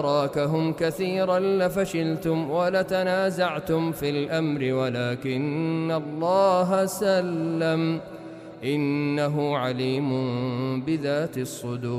أراكهم كثيرا لفشلتم ولتنازعتم في الأمر ولكن الله سلم إنه عليم بذات الصدور.